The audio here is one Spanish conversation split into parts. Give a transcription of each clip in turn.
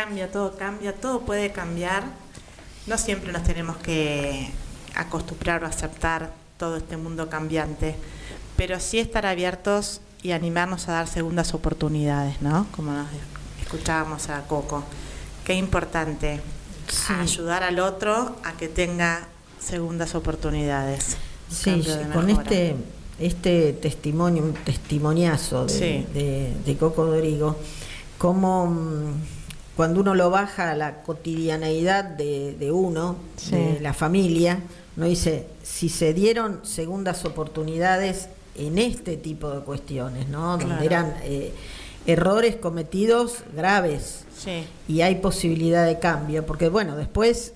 cambia, todo puede cambiar. No siempre nos tenemos que acostumbrar o aceptar todo este mundo cambiante, pero sí estar abiertos y animarnos a dar segundas oportunidades, ¿no? Como nos escuchábamos a Coco. Qué importante ayudar al otro a que tenga segundas oportunidades. Sí, con este testimonio, un testimoniazo de Coco Dorigo, como cuando uno lo baja a la cotidianeidad de uno, de la familia, uno dice, si se dieron segundas oportunidades en este tipo de cuestiones, ¿no? Donde eran errores cometidos graves, y hay posibilidad de cambio, porque bueno, después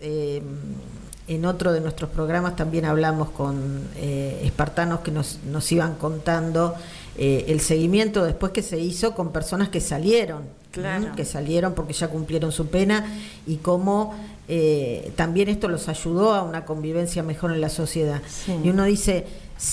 en otro de nuestros programas también hablamos con espartanos que nos iban contando el seguimiento después que se hizo con personas que salieron, que salieron porque ya cumplieron su pena, y cómo también esto los ayudó a una convivencia mejor en la sociedad. Y uno dice,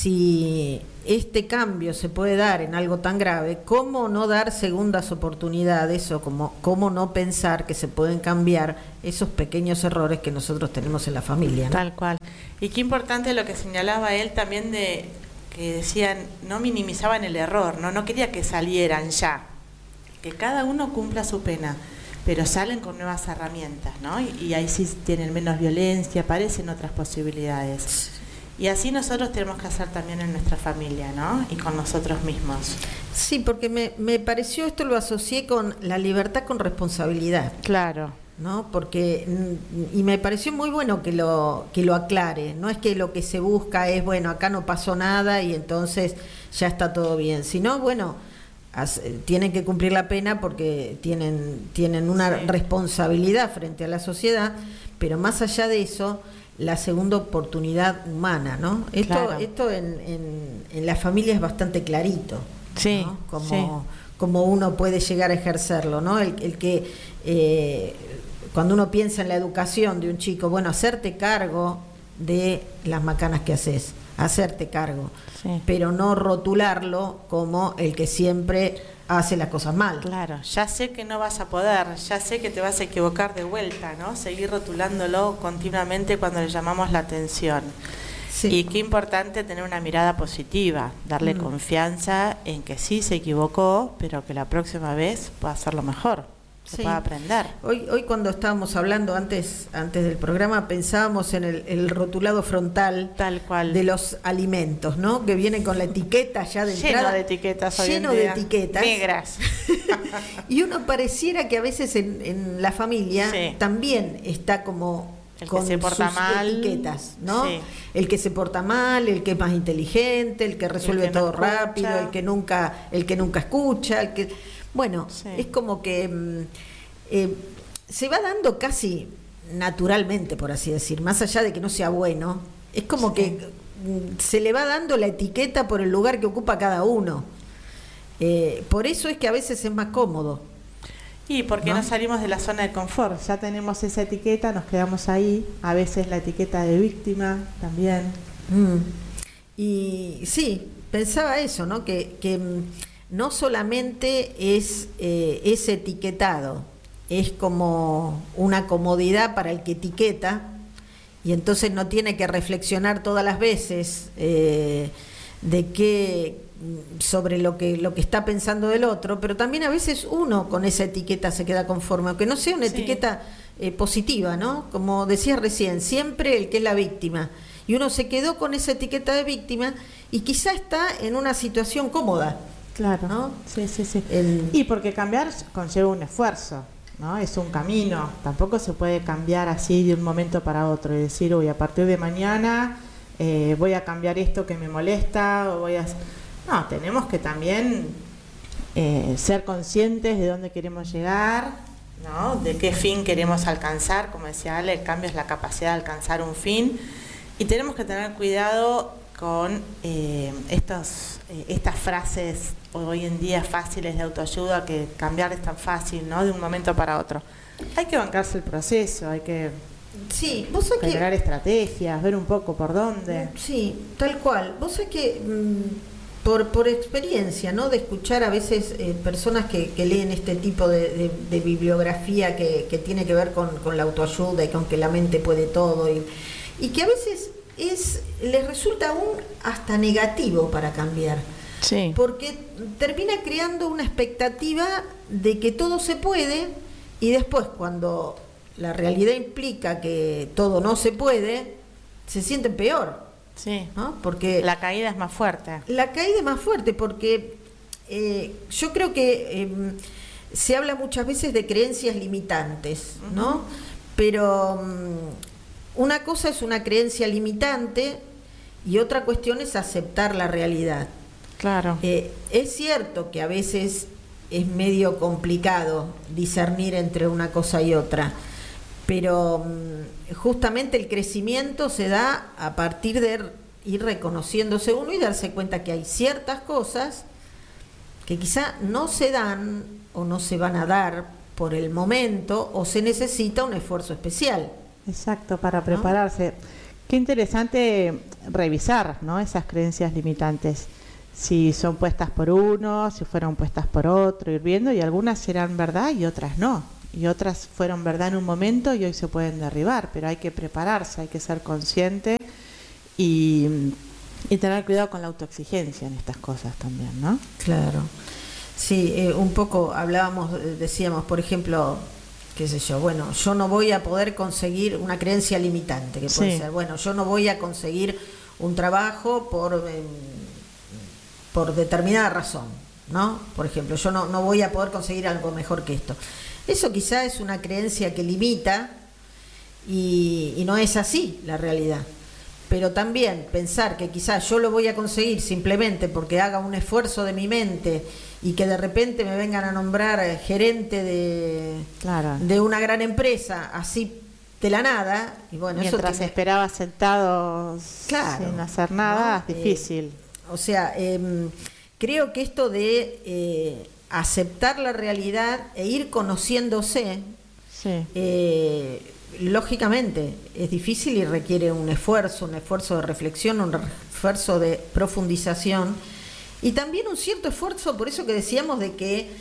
si este cambio se puede dar en algo tan grave, ¿cómo no dar segundas oportunidades o cómo no pensar que se pueden cambiar esos pequeños errores que nosotros tenemos en la familia, ¿no? Tal cual. Y qué importante lo que señalaba él también, de que decían, no minimizaban el error, no quería que salieran ya, que cada uno cumpla su pena, pero salen con nuevas herramientas, ¿no? Y ahí sí tienen menos violencia, aparecen otras posibilidades. Y así nosotros tenemos que hacer también en nuestra familia, ¿no? Y con nosotros mismos. Sí, porque me pareció, esto lo asocié con la libertad con responsabilidad. Claro. ¿No? Porque, y me pareció muy bueno que lo aclare. No es que lo que se busca es, bueno, acá no pasó nada y entonces ya está todo bien. Sino, bueno, tienen que cumplir la pena porque tienen una responsabilidad frente a la sociedad, pero más allá de eso, la segunda oportunidad humana, ¿no? Esto en la familia es bastante clarito, ¿no? Como uno puede llegar a ejercerlo, ¿no? El que cuando uno piensa en la educación de un chico, bueno, hacerte cargo de las macanas que haces, hacerte cargo, pero no rotularlo como el que siempre hace las cosas mal. Claro, ya sé que no vas a poder, ya sé que te vas a equivocar de vuelta, ¿no? Seguir rotulándolo continuamente cuando le llamamos la atención. Y qué importante tener una mirada positiva, darle confianza en que sí se equivocó, pero que la próxima vez pueda hacerlo mejor, se pueda aprender. Hoy cuando estábamos hablando antes del programa, pensábamos en el rotulado frontal, tal cual, de los alimentos, ¿no? Que viene con la etiqueta ya de entrada. Lleno de etiquetas hoy en día. Lleno de etiquetas. Negras. Y uno pareciera que a veces en la familia también está como el con que se porta sus mal, etiquetas, ¿no? El que se porta mal, el que es más inteligente, el que resuelve el que todo rápido, el que nunca escucha, el que... Bueno, es como que se va dando casi naturalmente, por así decir, más allá de que no sea bueno, es como que se le va dando la etiqueta por el lugar que ocupa cada uno. Por eso es que a veces es más cómodo. Y porque no salimos de la zona de confort, ya tenemos esa etiqueta, nos quedamos ahí, a veces la etiqueta de víctima también. Y sí, pensaba eso, ¿no? Que no solamente es ese etiquetado, es como una comodidad para el que etiqueta, y entonces no tiene que reflexionar todas las veces sobre lo que está pensando del otro, pero también a veces uno con esa etiqueta se queda conforme, aunque no sea una etiqueta positiva, ¿no? Como decías recién, siempre el que es la víctima, y uno se quedó con esa etiqueta de víctima y quizá está en una situación cómoda. Claro, ¿no? Sí. Y porque cambiar conlleva un esfuerzo, ¿no? Es un camino, tampoco se puede cambiar así de un momento para otro y decir, uy, a partir de mañana voy a cambiar esto que me molesta, o No, tenemos que también ser conscientes de dónde queremos llegar, ¿no? De qué fin queremos alcanzar. Como decía Ale, el cambio es la capacidad de alcanzar un fin, y tenemos que tener cuidado con estas frases hoy en día fáciles de autoayuda, que cambiar es tan fácil, ¿no? De un momento para otro. Hay que bancarse el proceso, hay que generar estrategias, ver un poco por dónde. Sí, tal cual. Vos sabés que por experiencia, ¿no? De escuchar a veces personas que leen este tipo de bibliografía que tiene que ver con la autoayuda y con que la mente puede todo, y que a veces les resulta aún hasta negativo para cambiar. Sí. Porque termina creando una expectativa de que todo se puede, y después, cuando la realidad implica que todo no se puede, se sienten peor. Sí. ¿No? Porque la caída es más fuerte. La caída es más fuerte porque yo creo que se habla muchas veces de creencias limitantes, ¿no? Pero una cosa es una creencia limitante y otra cuestión es aceptar la realidad. Claro. Es cierto que a veces es medio complicado discernir entre una cosa y otra, pero justamente el crecimiento se da a partir de ir reconociéndose uno y darse cuenta que hay ciertas cosas que quizá no se dan o no se van a dar por el momento, o se necesita un esfuerzo especial. Exacto, para prepararse. Qué interesante revisar, ¿no?, esas creencias limitantes. Si son puestas por uno, si fueron puestas por otro, ir viendo, y algunas serán verdad y otras no. Y otras fueron verdad en un momento y hoy se pueden derribar, pero hay que prepararse, hay que ser consciente y tener cuidado con la autoexigencia en estas cosas también, ¿no? Claro. Sí, un poco hablábamos, decíamos, por ejemplo, qué sé yo, bueno, yo no voy a poder conseguir una creencia limitante, que puede ser, bueno, yo no voy a conseguir un trabajo por determinada razón, ¿no? Por ejemplo, yo no voy a poder conseguir algo mejor que esto. Eso quizá es una creencia que limita y no es así la realidad. Pero también pensar que quizás yo lo voy a conseguir simplemente porque haga un esfuerzo de mi mente y que de repente me vengan a nombrar gerente de una gran empresa, así de la nada, y bueno, mientras eso esperaba sentado, claro, sin hacer nada, ¿no? Es difícil. O sea, creo que esto de aceptar la realidad e ir conociéndose, lógicamente es difícil y requiere un esfuerzo de reflexión, un esfuerzo de profundización y también un cierto esfuerzo, por eso que decíamos de que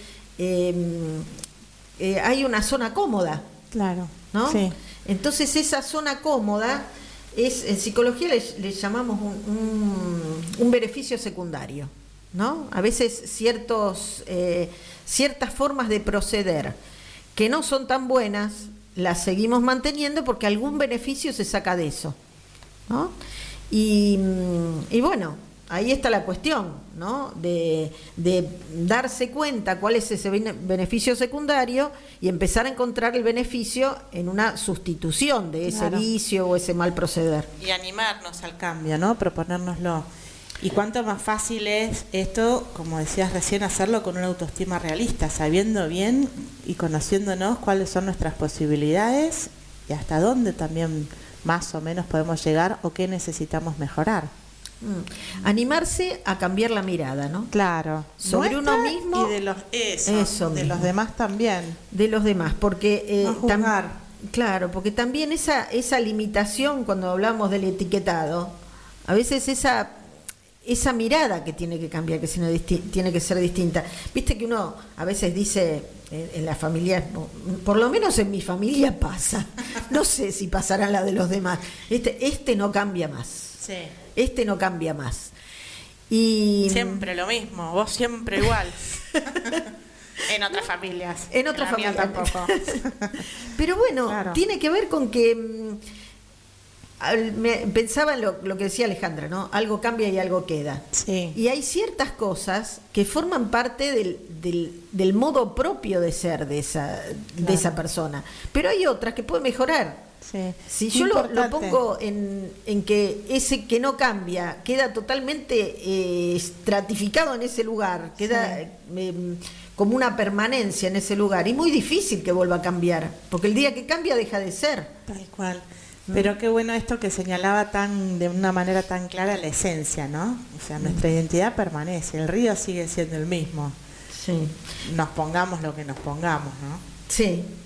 hay una zona cómoda. Claro, ¿no? Sí. Entonces esa zona cómoda en psicología le llamamos un beneficio secundario, ¿no? A veces ciertas formas de proceder que no son tan buenas las seguimos manteniendo porque algún beneficio se saca de eso, ¿no? Y bueno, ahí está la cuestión, ¿no? De darse cuenta cuál es ese beneficio secundario y empezar a encontrar el beneficio en una sustitución de ese vicio o ese mal proceder. Y animarnos al cambio, ¿no? Proponérnoslo. Y cuánto más fácil es esto, como decías recién, hacerlo con una autoestima realista, sabiendo bien y conociéndonos cuáles son nuestras posibilidades y hasta dónde también más o menos podemos llegar o qué necesitamos mejorar. Animarse a cambiar la mirada, ¿no? Claro. Sobre uno mismo y de los demás también. De los demás, porque no juzgar. Claro, porque también esa limitación cuando hablamos del etiquetado, a veces esa mirada que tiene que cambiar, que tiene que ser distinta. Viste que uno a veces dice en las familias, por lo menos en mi familia pasa, no sé si pasará en la de los demás, este no cambia más, sí. Este no cambia más. Y siempre lo mismo, vos siempre igual. En otras familias. En otras familias tampoco. Pero bueno, tiene que ver con que pensaba en lo que decía Alejandra, ¿no? Algo cambia y algo queda. Sí. Y hay ciertas cosas que forman parte del modo propio de ser de esa persona. Pero hay otras que pueden mejorar. Sí. Si yo lo pongo en que ese que no cambia queda totalmente estratificado en ese lugar, queda como una permanencia en ese lugar, y muy difícil que vuelva a cambiar, porque el día que cambia deja de ser. Tal cual. Pero qué bueno esto que señalaba de una manera tan clara la esencia, ¿no? O sea, nuestra identidad permanece, el río sigue siendo el mismo. Sí. Nos pongamos lo que nos pongamos, ¿no? Sí.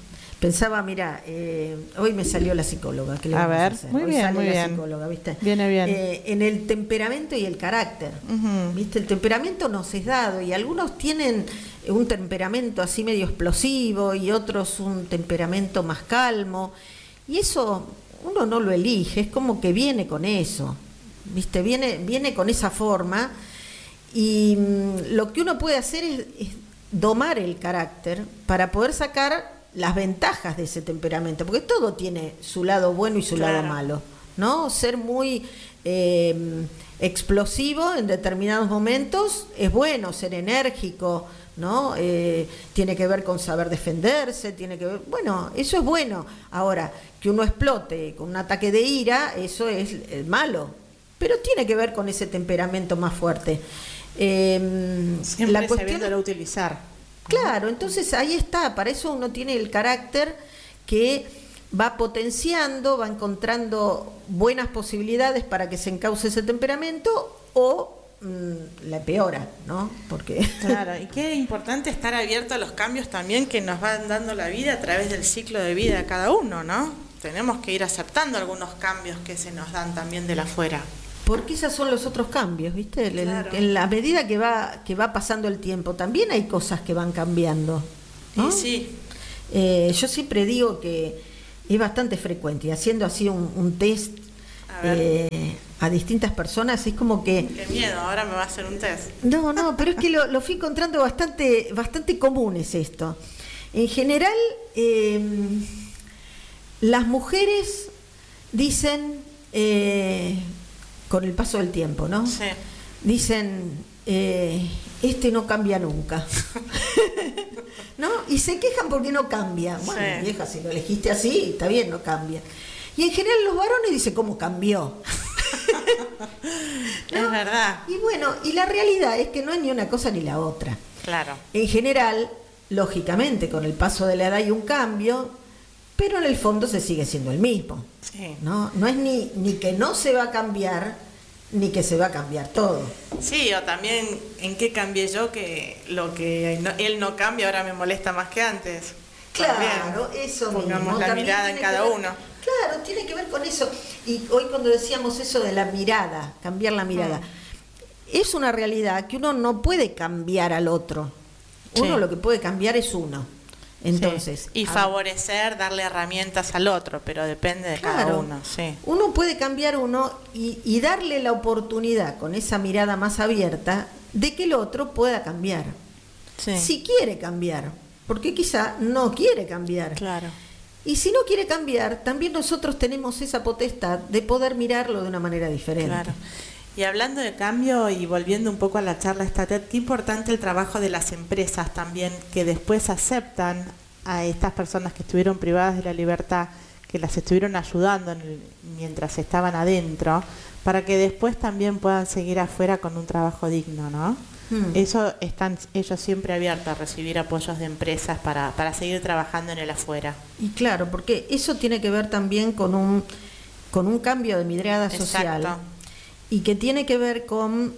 Pensaba, mira, hoy me salió la psicóloga. ¿Qué le vamos a hacer? Muy hoy bien, sale muy la bien. Psicóloga, ¿viste? Viene bien. En el temperamento y el carácter, ¿viste? El temperamento nos es dado y algunos tienen un temperamento así medio explosivo y otros un temperamento más calmo. Y eso uno no lo elige, es como que viene con eso, ¿viste? Viene con esa forma y lo que uno puede hacer es domar el carácter para poder sacar las ventajas de ese temperamento, porque todo tiene su lado bueno y su lado malo, ¿no? Ser muy explosivo en determinados momentos es bueno, ser enérgico, ¿no? Tiene que ver con saber defenderse, tiene que ver, bueno, eso es bueno. Ahora, que uno explote con un ataque de ira, eso es malo, pero tiene que ver con ese temperamento más fuerte. Siempre sabiéndolo utilizar. Claro, entonces ahí está, para eso uno tiene el carácter que va potenciando, va encontrando buenas posibilidades para que se encauce ese temperamento o la empeora, ¿no? Porque claro, y qué importante estar abierto a los cambios también que nos van dando la vida a través del ciclo de vida de cada uno, ¿no? Tenemos que ir aceptando algunos cambios que se nos dan también de la afuera. Porque esos son los otros cambios, ¿viste? Claro. En la medida que va pasando el tiempo, también hay cosas que van cambiando, ¿no? Sí. Yo siempre digo que es bastante frecuente, y haciendo así un test a distintas personas, es como que... Qué miedo, ahora me va a hacer un test. No, pero es que lo fui encontrando bastante común es esto. En general, las mujeres dicen... con el paso del tiempo, ¿no? Sí. Dicen, este no cambia nunca. ¿No? Y se quejan porque no cambia. Bueno, sí. Vieja, si lo elegiste así, está bien, no cambia. Y en general los varones dicen, ¿cómo cambió? ¿No? Es verdad. Y bueno, y la realidad es que no es ni una cosa ni la otra. Claro. En general, lógicamente, con el paso de la edad hay un cambio, pero en el fondo se sigue siendo el mismo. Sí. No es ni que no se va a cambiar, ni que se va a cambiar todo. Sí, o también en qué cambié yo que lo que él no cambia ahora me molesta más que antes. Claro, también. eso Pongamos mismo. la También mirada en tiene cada que ver, uno. Claro, tiene que ver con eso. Y hoy cuando decíamos eso de la mirada, cambiar la mirada, es una realidad que uno no puede cambiar al otro. Uno lo que puede cambiar es uno. Entonces, sí. Y favorecer, darle herramientas al otro, pero depende de cada uno. Sí. Uno puede cambiar uno y darle la oportunidad con esa mirada más abierta de que el otro pueda cambiar. Sí. Si quiere cambiar, porque quizá no quiere cambiar. Claro. Y si no quiere cambiar, también nosotros tenemos esa potestad de poder mirarlo de una manera diferente. Claro. Y hablando de cambio y volviendo un poco a la charla esta TED, qué importante el trabajo de las empresas también, que después aceptan a estas personas que estuvieron privadas de la libertad, que las estuvieron ayudando mientras estaban adentro, para que después también puedan seguir afuera con un trabajo digno, ¿no? Eso están ellos siempre abiertos a recibir apoyos de empresas para seguir trabajando en el afuera. Y claro, porque eso tiene que ver también con un cambio de mirada social. Exacto. Y que tiene que ver con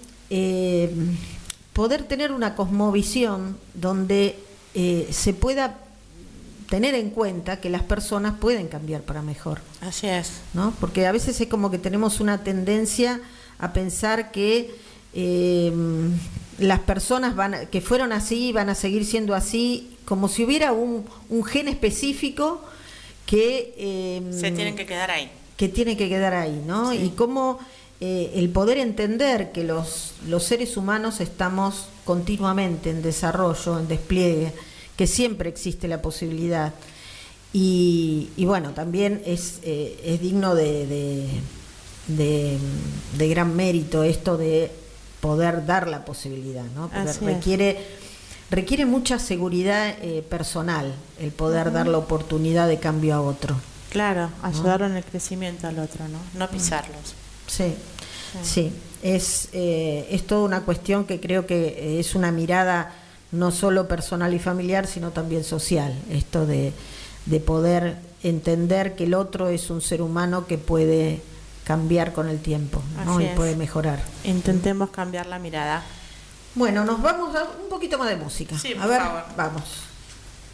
poder tener una cosmovisión donde se pueda tener en cuenta que las personas pueden cambiar para mejor. Así es. ¿No? Porque a veces es como que tenemos una tendencia a pensar que las personas que fueron así van a seguir siendo así, como si hubiera un gen específico que se tienen que quedar ahí. Que tiene que quedar ahí, ¿no? Sí. Y cómo el poder entender que los seres humanos estamos continuamente en desarrollo, en despliegue, que siempre existe la posibilidad. Y bueno, también es digno de gran mérito esto de poder dar la posibilidad, ¿no? Porque requiere mucha seguridad personal el poder dar la oportunidad de cambio a otro. Claro, ayudarlo en el crecimiento al otro, ¿no? No pisarlos. Sí. Es toda una cuestión que creo que es una mirada no solo personal y familiar, sino también social. Esto de poder entender que el otro es un ser humano que puede cambiar con el tiempo, ¿no? Y puede mejorar. Intentemos cambiar la mirada. Bueno, nos vamos a un poquito más de música. Sí, a ver, favor. Vamos.